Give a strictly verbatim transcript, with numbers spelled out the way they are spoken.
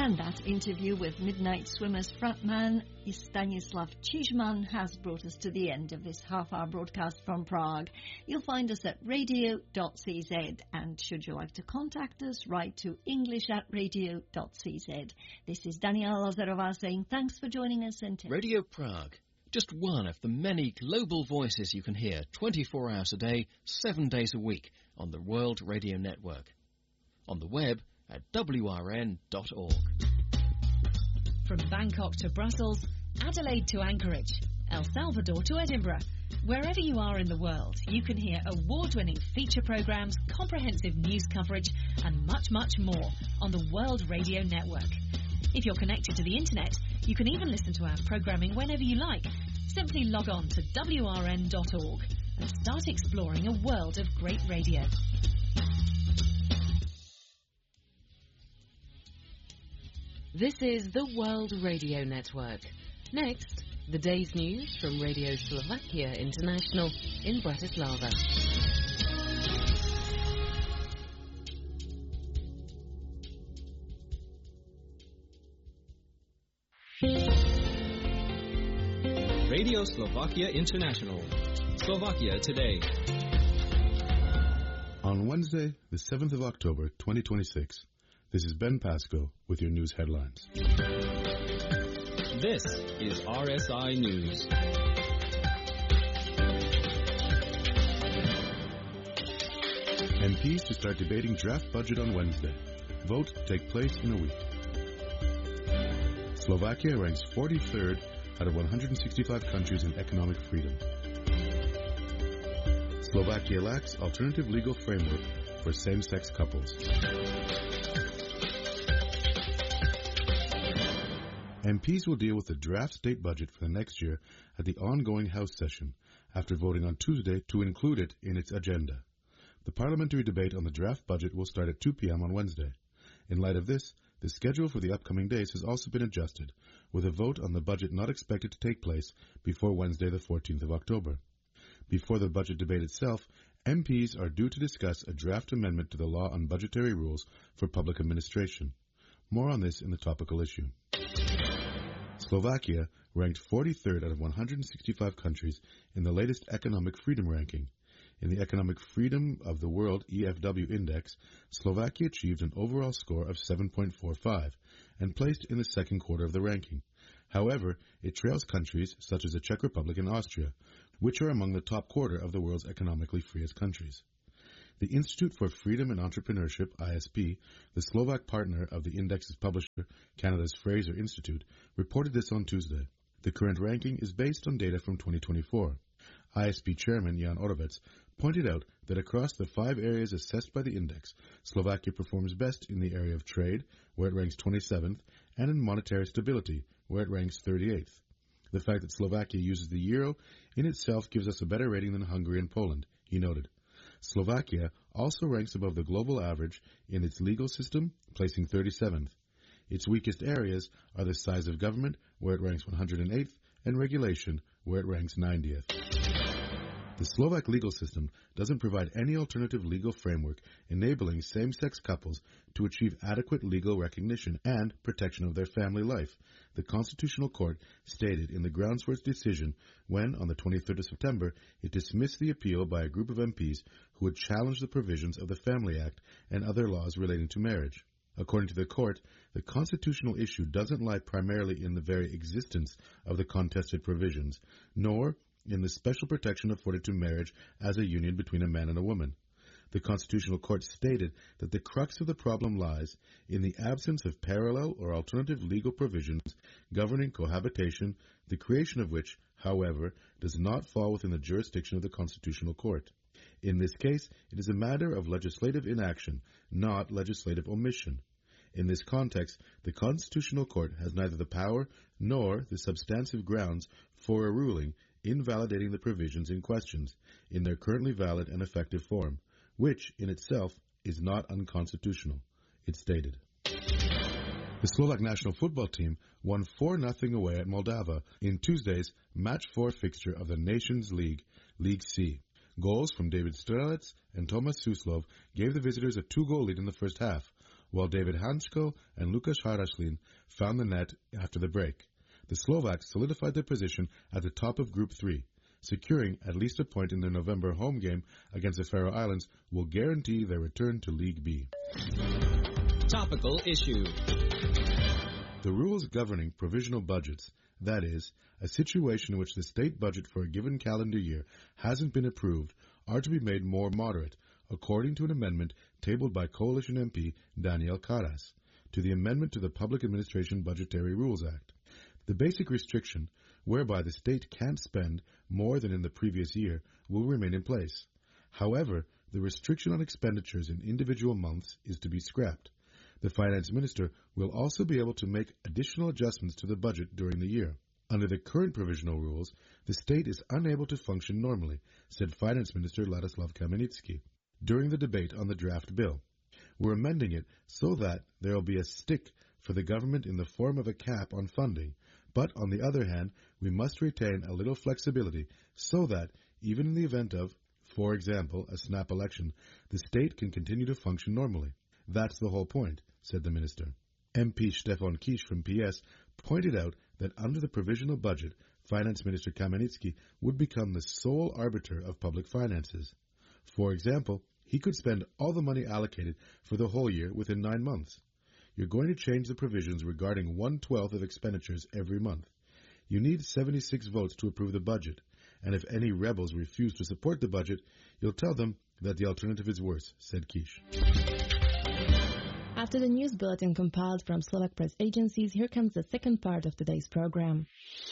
And that interview with Midnight Swimmers frontman Stanislav Chizman has brought us to the end of this half-hour broadcast from Prague. You'll find us at radio dot c z, and should you like to contact us, write to english at radio dot c z. This is Daniela Lazarova saying thanks for joining us. And Radio Prague, just one of the many global voices you can hear twenty-four hours a day, seven days a week on the World Radio Network. On the web at w r n dot org. From Bangkok to Brussels, Adelaide to Anchorage, El Salvador to Edinburgh, wherever you are in the world, you can hear award-winning feature programs, comprehensive news coverage, and much, much more on the World Radio Network. If you're connected to the internet, you can even listen to our programming whenever you like. Simply log on to w r n dot org and start exploring a world of great radio. This is the World Radio Network. Next, the day's news from Radio Slovakia International in Bratislava. Radio Slovakia International. Slovakia Today. On Wednesday, the seventh of October, twenty twenty-six, this is Ben Pasco with your news headlines. This is R S I News. M Ps to start debating draft budget on Wednesday. Vote to take place in a week. Slovakia ranks forty-third out of one hundred sixty-five countries in economic freedom. Slovakia lacks alternative legal framework for same-sex couples. M Ps will deal with the draft state budget for the next year at the ongoing House session after voting on Tuesday to include it in its agenda. The parliamentary debate on the draft budget will start at two p.m. on Wednesday. In light of this, the schedule for the upcoming days has also been adjusted, with a vote on the budget not expected to take place before Wednesday the fourteenth of October. Before the budget debate itself, M Ps are due to discuss a draft amendment to the law on budgetary rules for public administration. More on this in the topical issue. Slovakia ranked forty-third out of one hundred sixty-five countries in the latest Economic Freedom Ranking. In the Economic Freedom of the World E F W Index, Slovakia achieved an overall score of seven point four five and placed in the second quarter of the ranking. However, it trails countries such as the Czech Republic and Austria, which are among the top quarter of the world's economically freest countries. The Institute for Freedom and Entrepreneurship, I S P, the Slovak partner of the index's publisher, Canada's Fraser Institute, reported this on Tuesday. The current ranking is based on data from twenty twenty-four. I S P chairman Jan Orovec pointed out that across the five areas assessed by the index, Slovakia performs best in the area of trade, where it ranks twenty-seventh, and in monetary stability, where it ranks thirty-eighth. The fact that Slovakia uses the euro in itself gives us a better rating than Hungary and Poland, he noted. Slovakia also ranks above the global average in its legal system, placing thirty-seventh. Its weakest areas are the size of government, where it ranks one hundred eighth, and regulation, where it ranks ninetieth. The Slovak legal system doesn't provide any alternative legal framework enabling same-sex couples to achieve adequate legal recognition and protection of their family life, the Constitutional Court stated in the grounds for its decision when, on the twenty-third of September, it dismissed the appeal by a group of M Ps who had challenged the provisions of the Family Act and other laws relating to marriage. According to the court, the constitutional issue doesn't lie primarily in the very existence of the contested provisions, nor in the special protection afforded to marriage as a union between a man and a woman. The Constitutional Court stated that the crux of the problem lies in the absence of parallel or alternative legal provisions governing cohabitation, the creation of which, however, does not fall within the jurisdiction of the Constitutional Court. In this case, it is a matter of legislative inaction, not legislative omission. In this context, the Constitutional Court has neither the power nor the substantive grounds for a ruling invalidating the provisions in questions in their currently valid and effective form, which in itself is not unconstitutional, it stated. The Slovak national football team won four nothing away at Moldova in Tuesday's Match four fixture of the Nations League, League C. Goals from David Strelec and Tomas Suslov gave the visitors a two-goal lead in the first half, while David Hansko and Lukáš Haraslín found the net after the break. The Slovaks solidified their position at the top of Group three. Securing at least a point in their November home game against the Faroe Islands will guarantee their return to League B. Topical issue. The rules governing provisional budgets, that is, a situation in which the state budget for a given calendar year hasn't been approved, are to be made more moderate, according to an amendment tabled by Coalition M P Daniel Karas to the amendment to the Public Administration Budgetary Rules Act. The basic restriction, whereby the state can't spend more than in the previous year, will remain in place. However, the restriction on expenditures in individual months is to be scrapped. The finance minister will also be able to make additional adjustments to the budget during the year. Under the current provisional rules, the state is unable to function normally, said Finance Minister Ladislav Kamenitsky during the debate on the draft bill. We're amending it so that there will be a stick for the government in the form of a cap on funding, but on the other hand, we must retain a little flexibility so that, even in the event of, for example, a snap election, the state can continue to function normally. That's the whole point, said the minister. M P Stefan Kish from P S pointed out that under the provisional budget, Finance Minister Kamenitsky would become the sole arbiter of public finances. For example, he could spend all the money allocated for the whole year within nine months. You're going to change the provisions regarding one-twelfth of expenditures every month. You need seventy-six votes to approve the budget, and if any rebels refuse to support the budget, you'll tell them that the alternative is worse, said Kish. After the news bulletin compiled from Slovak press agencies, here comes the second part of today's program.